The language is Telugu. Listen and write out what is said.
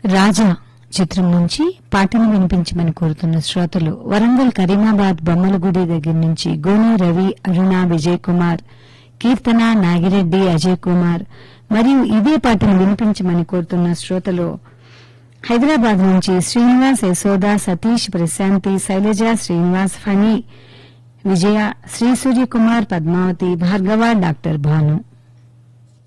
రాజా చిత్రం నుంచి పాటను వినిపించమని కోరుతున్న శ్రోతలు వరంగల్ కరీమాబాద్ బొమ్మలగుడి దగ్గర నుంచి గోని రవి, అరుణ, విజయ్ కుమార్, కీర్తన, నాగిరెడ్డి, అజయ్ కుమార్ మరియు ఇదే పాటను వినిపించమని కోరుతున్న శ్రోతలు హైదరాబాద్ నుంచి శ్రీనివాస్, యశోద, సతీష్, ప్రశాంతి, శైలజ, శ్రీనివాస్, ఫణి, విజయ, శ్రీ సూర్యకుమార్, పద్మావతి, భార్గవ, డాక్టర్ భాను.